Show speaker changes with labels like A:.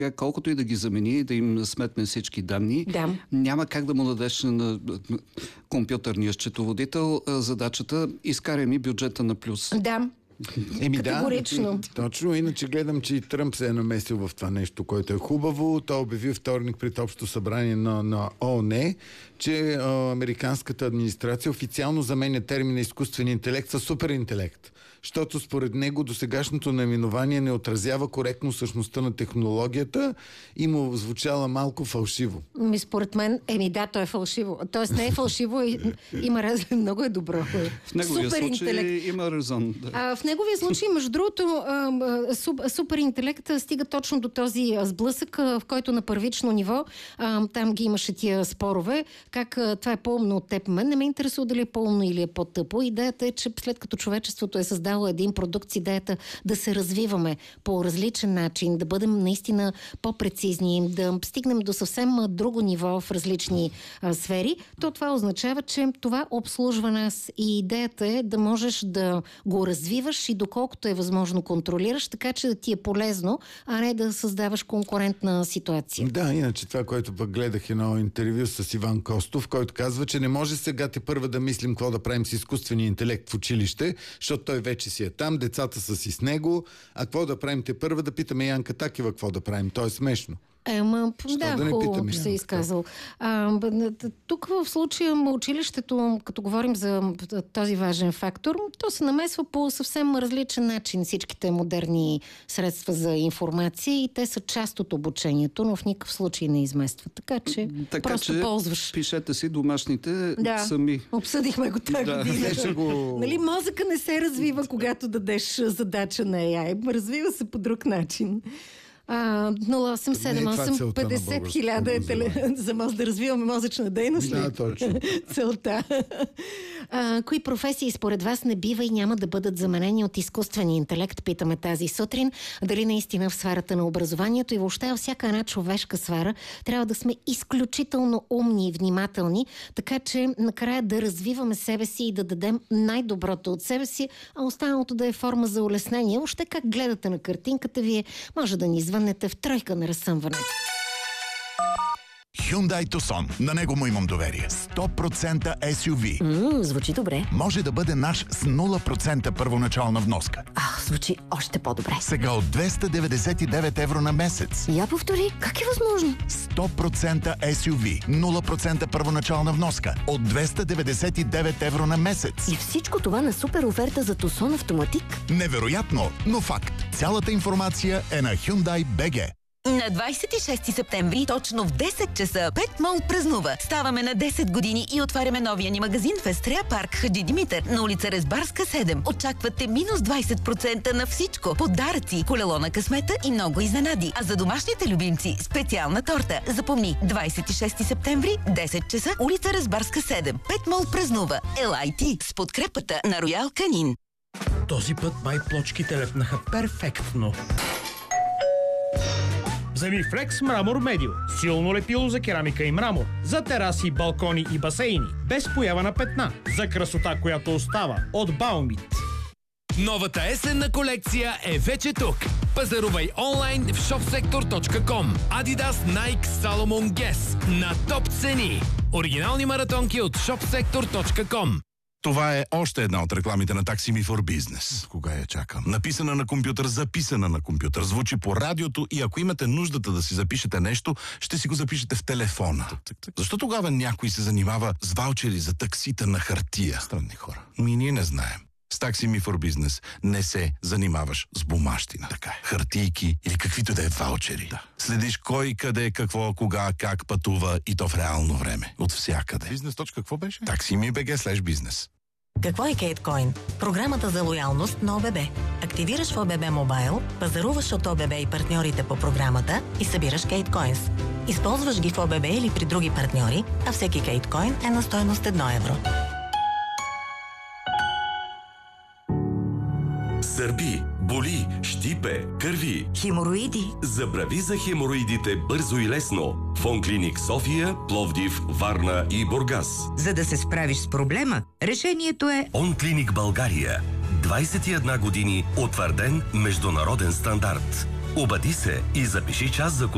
A: колкото и да ги замени и да им сметне всички данни, няма как да му дадеш на компютърния счетоводител задачата изкарай ми бюджета на плюс.
B: Да. Категорично.
C: Да, точно. Иначе гледам, че и Тръмп се е намесил в това нещо, което е хубаво. Той обяви вторник пред Общо събрание на ООН, че американската администрация официално заменя термина изкуствен интелект с суперинтелект. Защото според него досегашното наименование не отразява коректно същността на технологията и му звучала малко фалшиво.
B: Според мен, то е фалшиво. Тоест не е фалшиво, има разлика, много е добро.
A: В неговия случай има резон. Да.
B: В неговия случай, между другото, суперинтелект стига точно до този сблъсък, в който на първично ниво, там ги имаше тия спорове, как това е по-умно от теб. Мен не ме интересува дали е по-умно или е по-тъпо. Идеята е, че след като човечеството е създало един продукт с идеята да се развиваме по различен начин, да бъдем наистина по-прецизни, да стигнем до съвсем друго ниво в различни сфери, то това означава, че това обслужва нас и идеята е да можеш да го развиваш и доколкото е възможно контролираш, така че да ти е полезно, а не да създаваш конкурентна ситуация.
C: Да, иначе това, което пък гледах едно интервю с Иван Костов, който казва, че не може сега първа да мислим какво да правим с изкуствения интелект в училище, защото той вече си е там, децата са си с него, а какво да правим първа да питаме Янка Такева какво да правим. То е смешно.
B: Хубаво се изказал. Тук в случая училището, като говорим за този важен фактор, то се намесва по съвсем различен начин всичките модерни средства за информация и те са част от обучението, но в никакъв случай не изместват. Така че просто ползваш.
A: Пишете си домашните сами.
B: Обсъдихме го тази година. Нали, мозъка не се развива, когато дадеш задача на AI. Развива се по друг начин. 0878 50 хиляда за да развиваме мозъчна дейност.
C: Да, точно.
B: Целта. Кои професии според вас не бива и няма да бъдат заменени от изкуствения интелект, питаме тази сутрин. Дали наистина в сферата на образованието и въобще във всяка една човешка сфера трябва да сме изключително умни и внимателни, така че накрая да развиваме себе си и да дадем най-доброто от себе си, а останалото да е форма за улеснение. Въобще как гледате на картинката вие, може да ни звънете в тройка на разсъмването.
D: Hyundai Tucson. На него му имам доверие. 100% SUV.
E: Звучи добре.
D: Може да бъде наш с 0% първоначална вноска.
E: Звучи още по-добре.
D: Сега от 299 евро на месец.
E: Я повтори, как е възможно?
D: 100% SUV. 0% първоначална вноска. От 299 евро на месец.
E: И всичко това на супер оферта за Tucson Автоматик?
D: Невероятно, но факт. Цялата информация е на Hyundai BG.
F: На 26 септември, точно в 10 часа, Петмол празнува. Ставаме на 10 години и отваряме новия ни магазин в Естрея парк Хаджи Димитър на улица Резбарска 7. Очаквате минус 20% на всичко. Подаръци, колело на късмета и много изненади. А за домашните любимци специална торта. Запомни, 26 септември, 10 часа, улица Резбарска 7. Петмол празнува. LIT с подкрепата на Роял Канин.
G: Този път май плочките лепнаха перфектно. Вземи Флекс Мрамор Медио. Силно лепило за керамика и мрамор. За тераси, балкони и басейни. Без поява на петна. За красота, която остава. От Баумит.
H: Новата есенна колекция е вече тук. Пазарувай онлайн в shopsektor.com. Adidas, Nike, Salomon, Guess. На топ цени. Оригинални маратонки от shopsektor.com.
D: Това е още една от рекламите на Taxi Me for Business. Кога я чакам? Написана на компютър, записана на компютър, звучи по радиото и ако имате нуждата да си запишете нещо, ще си го запишете в телефона. Защо тогава някой се занимава с ваучери за таксита на хартия? Странни хора. Ние не знаем. С Taxi Me for Business не се занимаваш с бумащина. Така е. Хартийки или каквито да е ваучери. Да. Следиш кой, къде, какво, кога, как пътува и то в реално време. От всякъде. Бизнес. Какво беше? TaxiMe.bg/бизнес.
I: Какво е KateCoin? Програмата за лоялност на ОББ. Активираш в ОББ Мобайл, пазаруваш от ОББ и партньорите по програмата и събираш KateCoins. Използваш ги в ОББ или при други партньори, а всеки KateCoin е на стойност 1 евро.
J: Сърби, боли, щипе, кърви.
I: Хемороиди.
J: Забрави за хемороидите бързо и лесно. Фонклиник София, Пловдив, Варна и Бургас.
K: За да се справиш с проблема, решението е
J: Онклиник България. 21 години, утвърден международен стандарт. Обади се и запиши час за